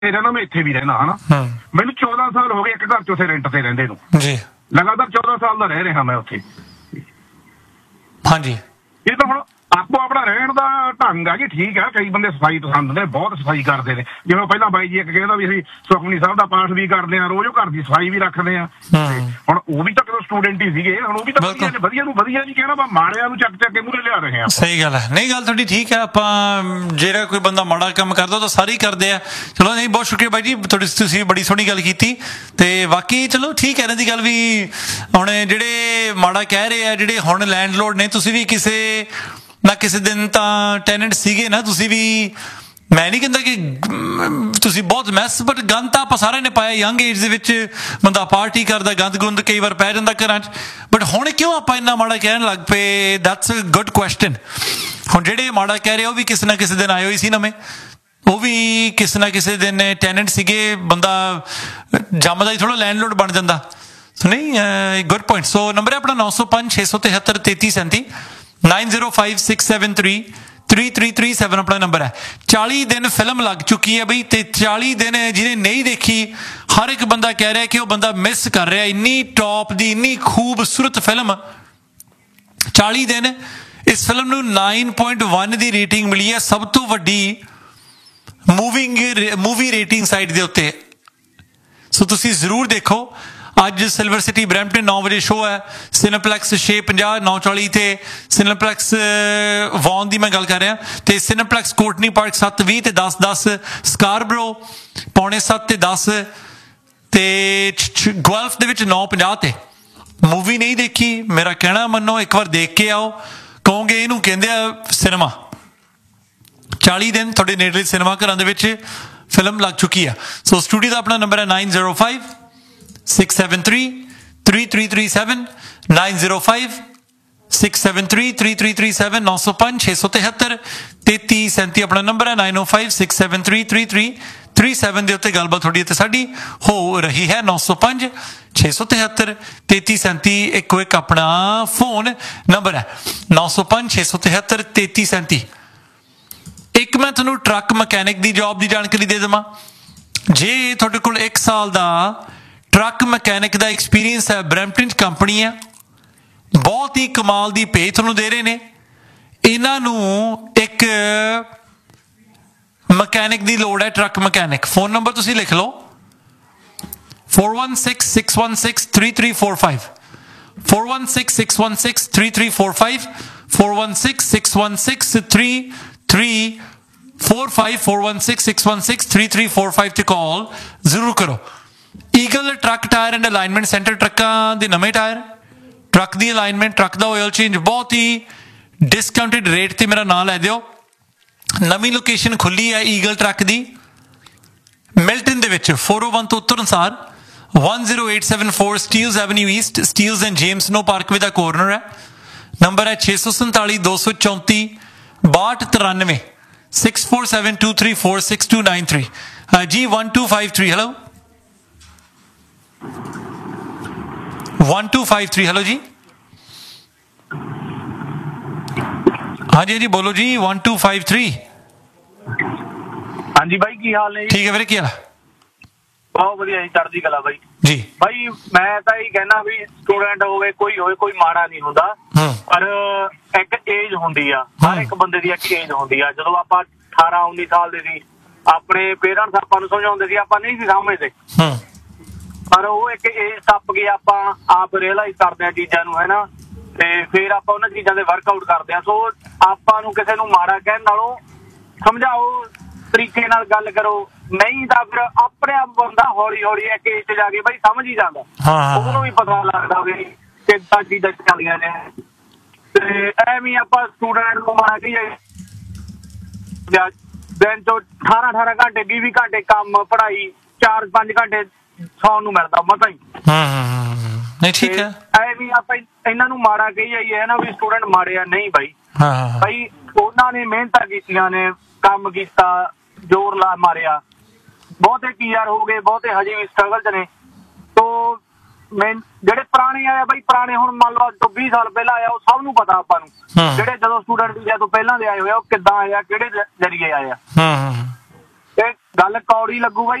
ਰਹਿਣਾ, ਮੈਂ ਇੱਥੇ ਵੀ ਰਹਿਣਾ ਹਨਾ। ਮੈਨੂੰ 14 ਸਾਲ ਹੋ ਗਏ ਇੱਕ ਘਰ 'ਚ ਉੱਥੇ ਰੈਂਟ ਤੇ ਰਹਿੰਦੇ ਨੂੰ ਜੀ, ਲਗਾਤਾਰ 14 ਸਾਲ ਦਾ ਰਹਿ ਰਿਹਾ ਮੈਂ ਉੱਥੇ। ਹਾਂਜੀ, ਇਹ ਤਾਂ ਹੁਣ ਆਪੋ ਆਪਣਾ ਰਹਿਣ ਦਾ ਢੰਗ ਆ ਜੀ, ਠੀਕ ਆ। ਕਈ ਬੰਦੇ ਸਫਾਈ ਪਸੰਦ ਨੇ, ਬਹੁਤ ਸਫਾਈ ਕਰਦੇ ਨੇ। ਜਿਵੇਂ ਪਹਿਲਾਂ ਬਾਈ ਜੀ ਇੱਕ ਕਹਿੰਦਾ ਵੀ ਅਸੀਂ ਸੁਖਮਨੀ ਸਾਹਿਬ ਦਾ ਪਾਠ ਵੀ ਕਰਦੇ ਆ, ਰੋਜ਼ ਉਹ ਘਰ ਦੀ ਸਫਾਈ ਵੀ ਰੱਖਦੇ ਆ। ਹੁਣ ਉਹ ਵੀ ਤਾਂ ਕਦੋਂ ਸਟੂਡੈਂਟ ਹੀ ਸੀਗੇ, ਹੁਣ ਉਹ ਵੀ ਤਾਂ ਵਧੀਆ ਨੂੰ ਵਧੀਆ ਨਹੀਂ ਕਹਿਣਾ, ਮਾੜਿਆਂ ਨੂੰ ਚੱਕ ਚੱਕ ਕੇ ਮੂਹਰੇ ਲਿਆ ਰਹੇ ਆ। ਸਹੀ ਗੱਲ ਹੈ। ਨਹੀਂ, ਗੱਲ ਤੁਹਾਡੀ ਠੀਕ ਹੈ। ਆਪਾਂ ਜਿਹੜਾ ਕੋਈ ਬੰਦਾ ਮਾੜਾ ਕੰਮ ਕਰਦਾ ਤਾਂ ਸਾਰੇ ਹੀ ਕਰਦੇ ਆ। ਚਲੋ, ਨਹੀਂ, ਬਹੁਤ ਸ਼ੁਕਰੀਆ ਬਾਈ ਜੀ, ਤੁਸੀਂ ਬੜੀ ਸੋਹਣੀ ਗੱਲ ਕੀਤੀ। ਤੇ ਬਾਕੀ ਚਲੋ ਠੀਕ ਹੈ, ਇਹਨਾਂ ਦੀ ਗੱਲ ਵੀ ਹੁਣ ਜਿਹੜੇ ਮਾੜਾ ਕਹਿ ਰਹੇ ਆ, ਜਿਹੜੇ ਹੁਣ ਲੈਂਡਲੋਰਡ ਨੇ, ਤੁਸੀਂ ਵੀ ਕਿਸੇ ਨਾ ਕਿਸੇ ਦਿਨ ਤਾਂ ਟੈਨੈਂਟ ਸੀਗੇ ਨਾ ਤੁਸੀਂ ਵੀ। ਮੈਂ ਨਹੀਂ ਕਹਿੰਦਾ ਕਿ ਤੁਸੀਂ ਬਹੁਤ ਮੈਸ, ਬਟ ਗੰਦ ਤਾਂ ਆਪਾਂ ਸਾਰਿਆਂ ਨੇ ਪਾਇਆ। ਯੰਗ ਏਜ ਦੇ ਵਿੱਚ ਬੰਦਾ ਪਾਰਟੀ ਕਰਦਾ, ਗੰਦ ਗੁੰਦ ਕਈ ਵਾਰ ਪੈ ਜਾਂਦਾ ਘਰਾਂ 'ਚ। ਬਟ ਹੁਣ ਕਿਉਂ ਆਪਾਂ ਇੰਨਾ ਮਾੜਾ ਕਹਿਣ ਲੱਗ ਪਏ? That's a good question. ਹੁਣ ਜਿਹੜੇ ਮਾੜਾ ਕਹਿ ਰਹੇ ਉਹ ਵੀ ਕਿਸੇ ਨਾ ਕਿਸੇ ਦਿਨ ਆਏ ਹੋਏ ਸੀ ਨਵੇਂ, ਉਹ ਵੀ ਕਿਸੇ ਨਾ ਕਿਸੇ ਦਿਨ ਟੈਨੈਂਟ ਸੀਗੇ। ਬੰਦਾ ਜੰਮਦਾ ਹੀ ਥੋੜ੍ਹਾ ਲੈਂਡਲੋਰਡ ਬਣ ਜਾਂਦਾ। ਨਹੀਂ, ਗੁੱਡ ਪੁਆਇੰਟ। ਸੋ ਨੰਬਰ ਹੈ ਆਪਣਾ 905 673 3337 905673 3337 ਆਪਣਾ ਨੰਬਰ ਹੈ। 40 ਦਿਨ ਫਿਲਮ ਲੱਗ ਚੁੱਕੀ ਹੈ ਬਈ, ਤੇ 40 ਦਿਨ ਜਿਹਨੇ ਨਹੀਂ ਦੇਖੀ, ਹਰ ਇੱਕ ਬੰਦਾ ਕਹਿ ਰਿਹਾ ਕਿ ਉਹ ਬੰਦਾ ਮਿਸ ਕਰ ਰਿਹਾ। ਇੰਨੀ ਟੌਪ ਦੀ, ਇੰਨੀ ਖੂਬਸੂਰਤ ਫਿਲਮ 40 ਦਿਨ। ਇਸ ਫਿਲਮ ਨੂੰ 9.1 ਦੀ ਰੇਟਿੰਗ ਮਿਲੀ ਹੈ, ਸਭ ਤੋਂ ਵੱਡੀ ਮੂਵੀ ਰੇਟਿੰਗ ਸਾਈਟ ਦੇ ਉੱਤੇ। ਸੋ ਤੁਸੀਂ ਜ਼ਰੂਰ ਦੇਖੋ। ਅੱਜ ਸਿਲਵਰ ਸਿਟੀ ਬਰੈਂਪਟਨ 9 ਵਜੇ ਸ਼ੋਅ ਹੈ। ਸਿਨੇਪਲੈਕਸ 650 940 ਤੇ ਸਿਨੇਪਲੈਕਸ ਵੌਨ ਦੀ ਮੈਂ ਗੱਲ ਕਰ ਰਿਹਾ, ਤੇ ਸਿਨੇਪਲੈਕਸ ਕੋਟਨੀ ਪਾਰਕ 7:20 ਤੇ 10:10, ਸਕਾਰਬਰੋ 7:45 ਤੇ 10, ਤੇ ਗੁਆਲਫ ਦੇ ਵਿੱਚ 9:50 ਤੇ। ਮੂਵੀ ਨਹੀਂ ਦੇਖੀ, ਮੇਰਾ ਕਹਿਣਾ ਮੰਨੋ, ਇੱਕ ਵਾਰ ਦੇਖ ਕੇ ਆਓ। ਕਹੋਗੇ ਇਹਨੂੰ ਕਹਿੰਦੇ ਆ ਸਿਨੇਮਾ। 40 ਦਿਨ ਤੁਹਾਡੇ ਨੇੜਲੇ ਸਿਨੇਮਾ ਘਰਾਂ ਦੇ ਵਿੱਚ ਫਿਲਮ ਲੱਗ ਚੁੱਕੀ ਆ। ਸੋ ਸਟੂਡੀਓ ਦਾ ਆਪਣਾ ਨੰਬਰ ਹੈ 905 673 3337 905 673 3337 905 673 3337 ਆਪਣਾ ਨੰਬਰ ਹੈ। 905 673 3337 ਦੇ ਉੱਤੇ ਗੱਲਬਾਤ ਤੁਹਾਡੀ ਅਤੇ ਸਾਡੀ ਹੋ ਰਹੀ ਹੈ। 905 673 3337 ਇੱਕੋ ਇੱਕ ਆਪਣਾ ਫੋਨ ਨੰਬਰ ਹੈ। 905 673 3337। ਇੱਕ ਮੈਂ ਤੁਹਾਨੂੰ ਟਰੱਕ ਮਕੈਨਿਕ ਦੀ ਜੌਬ ਦੀ ਜਾਣਕਾਰੀ ਦੇ ਦੇਵਾਂ। ਜੇ ਤੁਹਾਡੇ ਕੋਲ 1 ਸਾਲ ਦਾ ਟਰੱਕ ਮਕੈਨਿਕ ਦਾ ਐਕਸਪੀਰੀਅੰਸ ਹੈ, ਬਰੈਂਪਟਨ 'ਚ ਕੰਪਨੀ ਹੈ, ਬਹੁਤ ਹੀ ਕਮਾਲ ਦੀ ਪੇ ਤੁਹਾਨੂੰ ਦੇ ਰਹੇ ਨੇ। ਇਹਨਾਂ ਨੂੰ ਇੱਕ ਮਕੈਨਿਕ ਦੀ ਲੋੜ ਹੈ, ਟਰੱਕ ਮਕੈਨਿਕ। ਫੋਨ ਨੰਬਰ ਤੁਸੀਂ ਲਿਖ ਲਓ 416 616 3345 416 616 3345 416 616 3345 416 616 3345 ਤੇ ਕਾਲ ਜ਼ਰੂਰ ਕਰੋ। Eagle truck tyre and alignment centre, ਟਰੱਕਾਂ ਦੇ ਨਵੇਂ ਟਾਇਰ, ਟਰੱਕ ਦੀ ਅਲਾਈਨਮੈਂਟ, ਟਰੱਕ ਦਾ ਆਇਲ ਚੇਂਜ, ਬਹੁਤ ਹੀ ਡਿਸਕਾਊਂਟਡ ਰੇਟ ਤੇ ਮੇਰਾ ਨਾਂ ਲੈ ਦਿਓ। ਨਵੀਂ ਲੋਕੇਸ਼ਨ ਖੁੱਲੀ ਹੈ ਈਗਲ ਟਰੱਕ ਦੀ ਮਿਲਟਨ ਦੇ ਵਿੱਚ, 401 ਤੋਂ ਉੱਤਰ ਅਨੁਸਾਰ 10874 ਸਟੀਲਜ਼ avenue East, ਸਟੀਲਜ਼ and James no Parkway the corner ਹੈ। ਨੰਬਰ ਹੈ 647 234 6293 6472346293 ਜੀ 1253। ਹੈਲੋ 1253। ਹੈਲੋ ਜੀ, ਹਾਂਜੀ ਹਾਂਜੀ ਬੋਲੋ ਜੀ 1253। ਹਾਂਜੀ ਬਾਈ, ਕੀ ਹਾਲ ਨੇ? ਠੀਕ ਹੈ ਵੀਰੇ, ਕੀ ਹਾਲ? ਬਹੁਤ ਵਧੀਆ ਜੀ, ਚੜ੍ਹਦੀ ਕਲਾ ਬਾਈ ਜੀ। ਬਾਈ ਮੈਂ ਤਾਂ ਇਹ ਕਹਿਣਾ ਵੀ ਸਟੂਡੈਂਟ ਹੋਵੇ ਕੋਈ ਮਾੜਾ ਨਹੀਂ ਹੁੰਦਾ, ਪਰ ਇੱਕ ਏਜ ਹੁੰਦੀ ਆ, ਹਰ ਇੱਕ ਬੰਦੇ ਦੀ ਇੱਕ ਏਜ ਹੁੰਦੀ ਆ। ਜਦੋਂ ਆਪਾਂ 18-19 ਸਾਲ ਦੇ ਸੀ, ਆਪਣੇ ਪੇਰੈਂਟਸ ਆਪਾਂ ਨੂੰ ਸਮਝਾਉਂਦੇ ਸੀ, ਆਪਾਂ ਨਹੀਂ ਸੀ ਸਮਝਦੇ, ਪਰ ਉਹ ਇੱਕ ਏਜ ਟੱਪ ਕੇ ਆਪਾਂ ਆਪ ਰੀਅਲਾਈਜ਼ ਕਰਦੇ ਹਾਂ ਚੀਜ਼ਾਂ ਨੂੰ, ਹੈ ਨਾ, ਤੇ ਫਿਰ ਆਪਾਂ ਉਹਨਾਂ ਚੀਜ਼ਾਂ ਦੇ ਵਰਕਆਊਟ ਕਰਦੇ ਹਾਂ। ਸੋ ਆਪਾਂ ਨੂੰ ਕਿਸੇ ਨੂੰ ਮਾੜਾ ਕਹਿਣ ਨਾਲੋਂ ਸਮਝਾਓ, ਤਰੀਕੇ ਨਾਲ ਗੱਲ ਕਰੋ, ਨਹੀਂ ਤਾਂ ਫਿਰ ਆਪਣੇ ਆਪ ਬੰਦਾ ਹੌਲੀ ਹੌਲੀ ਇੱਕ ਏਜ 'ਚ ਜਾ ਕੇ ਬਾਈ ਸਮਝ ਹੀ ਜਾਂਦਾ, ਉਹਨੂੰ ਵੀ ਪਤਾ ਲੱਗਦਾ ਵੀ ਕਿੱਦਾਂ ਚੀਜ਼ਾਂ ਚੱਲਦੀਆਂ ਨੇ। ਤੇ ਐਵੇਂ ਆਪਾਂ ਸਟੂਡੈਂਟ ਨੂੰ ਮਾੜਾ ਕਹੀਏ, ਦਿਨ 'ਚੋਂ 18 ਘੰਟੇ 20 ਘੰਟੇ ਕੰਮ, ਪੜ੍ਹਾਈ, 4-5 ਘੰਟੇ ਸੌਣ ਨੂੰ ਮਿਲਦਾ ਮਸਾਂ ਹੀ। ਨਹੀਂ ਠੀਕ ਹੈ, ਐਵੇਂ ਆਪਾਂ ਇਹਨਾਂ ਨੂੰ ਮਾੜਾ ਕਹੀ ਜਾਈਏ ਹੈ ਨਾ ਵੀ ਸਟੂਡੈਂਟ ਮਾੜੇ ਆ, ਨਹੀਂ ਬਾਈ। ਬਾਈ ਉਹਨਾਂ ਨੇ ਮਿਹਨਤਾਂ ਕੀਤੀਆਂ ਨੇ, ਕੰਮ ਕੀਤਾ, ਜ਼ੋਰ ਲਾ ਮਾਰਿਆ। ਬਹੁਤੇ PR ਹੋ ਗਏ, ਬਹੁਤੇ ਹਜੇ ਵੀ ਸਟਰਗਲ 'ਚ ਨੇ। ਤੋ ਜਿਹੜੇ ਪੁਰਾਣੇ ਆਏ ਬਾਈ, ਪੁਰਾਣੇ ਹੁਣ ਮੰਨ ਲਓ ਅੱਜ ਤੋਂ 20 ਸਾਲ ਪਹਿਲਾਂ ਆਇਆ, ਉਹ ਸਭ ਨੂੰ ਪਤਾ ਆਪਾਂ ਨੂੰ। ਜਿਹੜੇ ਜਦੋਂ ਸਟੂਡੈਂਟ ਵੀਜ਼ਾ ਤੋਂ ਪਹਿਲਾਂ ਦੇ ਆਏ ਹੋਏ ਆ, ਉਹ ਕਿੱਦਾਂ ਆਏ ਆ, ਕਿਹੜੇ ਜ਼ਰੀਏ ਆਏ ਆ। ਤੇ ਗੱਲ ਕੌੜੀ ਲੱਗੂ ਬਾਈ